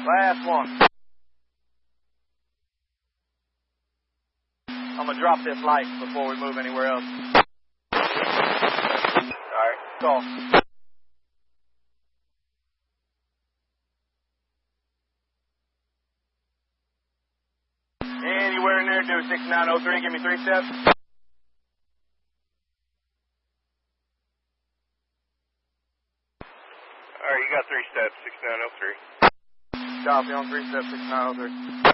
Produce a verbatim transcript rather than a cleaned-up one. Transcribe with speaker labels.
Speaker 1: Last one. I'm going to drop this light before we move anywhere else. Alright, call. Anywhere in there, do six nine oh three, give me three steps.
Speaker 2: Alright, you got three steps, six nine oh three.
Speaker 1: Copy on three steps, six nine oh three.